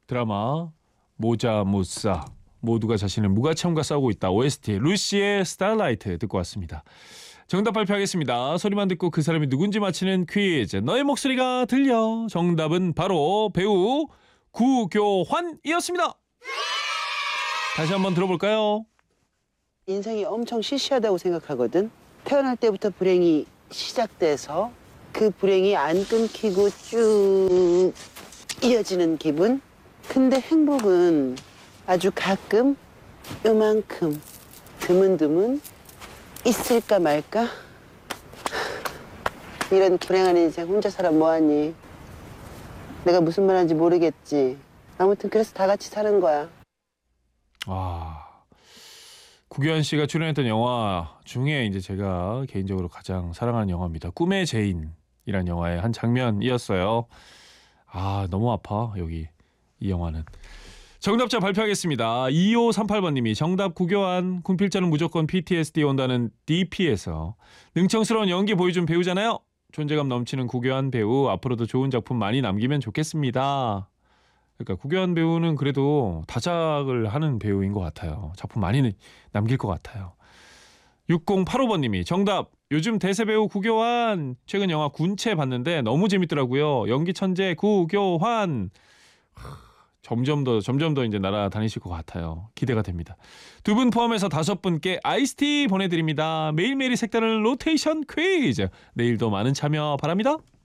드라마 모자 무싸 모두가 자신을 무가치함과 싸우고 있다. OST 루시의 스타일라이트 듣고 왔습니다. 정답 발표하겠습니다. 소리만 듣고 그 사람이 누군지 맞히는 퀴즈. 너의 목소리가 들려. 정답은 바로 배우 구교환이었습니다. 다시 한번 들어볼까요? 인생이 엄청 시시하다고 생각하거든. 태어날 때부터 불행이 시작돼서 그 불행이 안 끊기고 쭉 이어지는 기분. 근데 행복은 아주 가끔 요만큼 드문드문 있을까 말까. 이런 불행한 인생 혼자 살아 뭐하니. 내가 무슨 말 하는지 모르겠지. 아무튼 그래서 다 같이 사는 거야. 구교환 씨가 출연했던 영화 중에 이제 제가 개인적으로 가장 사랑하는 영화입니다. 꿈의 제인이란 영화의 한 장면이었어요. 너무 아파 여기 이 영화는. 정답자 발표하겠습니다. 2538번님이 정답 구교환. 군필자는 무조건 PTSD 온다는 DP에서 능청스러운 연기 보여준 배우잖아요. 존재감 넘치는 구교환 배우. 앞으로도 좋은 작품 많이 남기면 좋겠습니다. 그러니까 구교환 배우는 그래도 다작을 하는 배우인 것 같아요. 작품 많이 남길 것 같아요. 6085번님이 정답. 요즘 대세 배우 구교환. 최근 영화 군체 봤는데 너무 재밌더라고요. 연기 천재 구교환. 점점 더 이제 날아다니실 것 같아요. 기대가 됩니다. 두 분 포함해서 5분께 아이스티 보내드립니다. 매일매일이 색다른 로테이션 퀴즈. 내일도 많은 참여 바랍니다.